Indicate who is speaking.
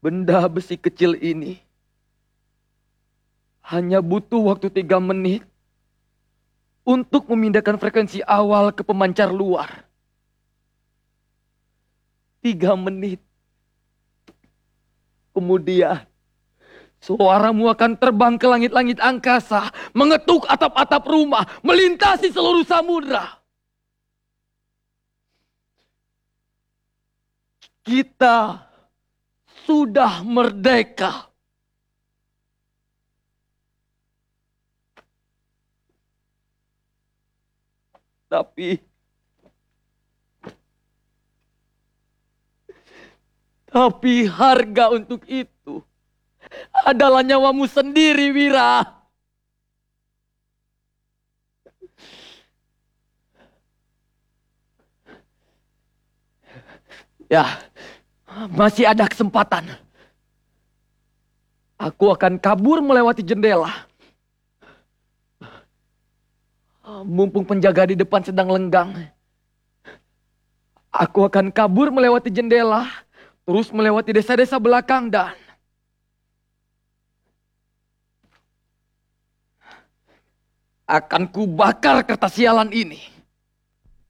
Speaker 1: Benda besi kecil ini hanya butuh waktu 3 menit untuk memindahkan frekuensi awal ke pemancar luar. 3 menit. Kemudian suaramu akan terbang ke langit-langit angkasa, mengetuk atap-atap rumah, melintasi seluruh samudra. Kita sudah merdeka. Tapi harga untuk itu adalah nyawamu sendiri, Wira. Ya, masih ada kesempatan. Aku akan kabur melewati jendela. Mumpung penjaga di depan sedang lenggang. Aku akan kabur melewati jendela, terus melewati desa-desa belakang dan akan kubakar kertas sialan ini.